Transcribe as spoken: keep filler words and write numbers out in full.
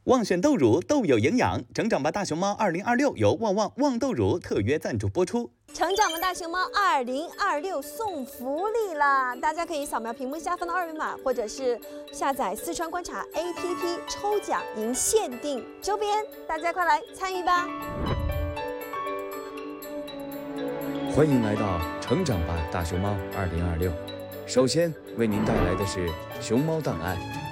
旺选豆乳，豆有营养。成长吧大熊猫二零二六由旺旺旺豆乳特约赞助播出。 成长吧大熊猫二零二六送福利啦！大家可以扫描屏幕下方的二维码，或者是下载四川观察 A P P 抽奖赢限定周边，大家快来参与吧！ 欢迎来到成长吧大熊猫二零二六。首先为您带来的是熊猫档案。